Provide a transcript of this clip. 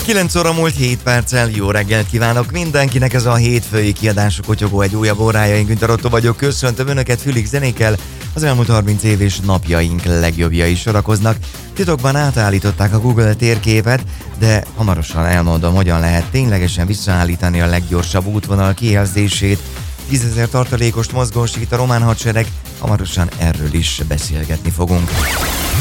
9 óra múlt 7 perccel, jó reggelt kívánok mindenkinek, ez a hétfői kiadások kotyogó egy újabb órája, én Günther Otto vagyok, köszöntöm Önöket fülig zenékkel, az elmúlt 30 év és napjaink legjobbjai sorakoznak. Titokban átállították a Google térképet, de hamarosan elmondom, hogyan lehet ténylegesen visszaállítani a leggyorsabb útvonal kijelzését. 10 000 tartalékost mozgósít a román hadsereg, hamarosan erről is beszélgetni fogunk.